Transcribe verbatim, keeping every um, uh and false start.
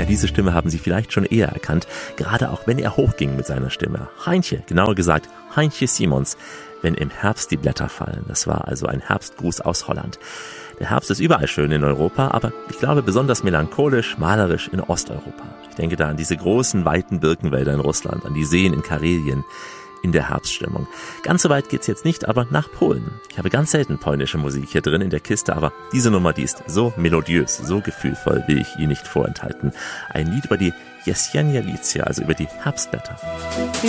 Ja, diese Stimme haben Sie vielleicht schon eher erkannt, gerade auch wenn er hochging mit seiner Stimme. Heintje, genauer gesagt Heintje Simons, wenn im Herbst die Blätter fallen. Das war also ein Herbstgruß aus Holland. Der Herbst ist überall schön in Europa, aber ich glaube besonders melancholisch, malerisch in Osteuropa. Ich denke da an diese großen, weiten Birkenwälder in Russland, an die Seen in Karelien, in der Herbststimmung. Ganz so weit geht's jetzt nicht, aber nach Polen. Ich habe ganz selten polnische Musik hier drin in der Kiste, aber diese Nummer, die ist so melodiös, so gefühlvoll, will ich Ihnen nicht vorenthalten. Ein Lied über die Jesienia Licia, also über die Herbstblätter.